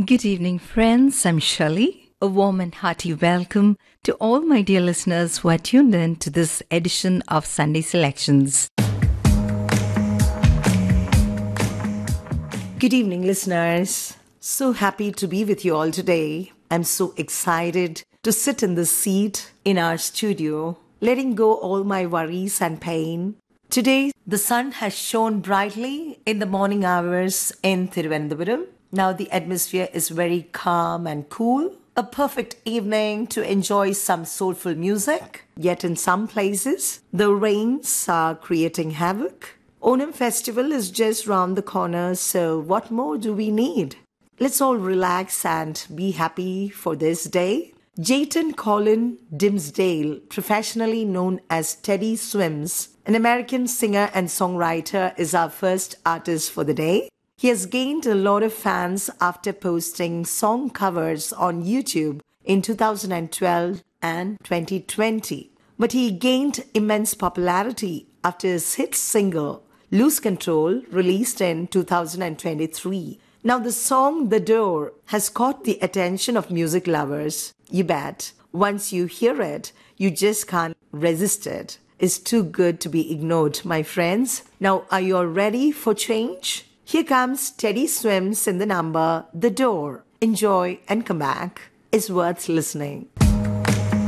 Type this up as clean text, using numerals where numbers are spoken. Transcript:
Good evening, friends. I'm Shali. A warm and hearty welcome to all my dear listeners who are tuned in to this edition of Sunday Selections. Good evening, listeners. So happy to be with you all today. I'm so excited to sit in this seat in our studio, letting go all my worries and pain. Today, the sun has shone brightly in the morning hours in Thiruvananthapuram. Now the atmosphere is very calm and cool. A perfect evening to enjoy some soulful music. Yet in some places, the rains are creating havoc. Onam festival is just round the corner, so what more do we need? Let's all relax and be happy for this day. Jayton Colin Dimsdale, professionally known as Teddy Swims, an American singer and songwriter, is our first artist for the day. He has gained a lot of fans after posting song covers on YouTube in 2012 and 2020. But he gained immense popularity after his hit single, Lose Control, released in 2023. Now the song The Door has caught the attention of music lovers. You bet. Once you hear it, you just can't resist it. It's too good to be ignored, my friends. Now, are you all ready for change? Here comes Teddy Swims in the number The Door. Enjoy and come back. It's worth listening.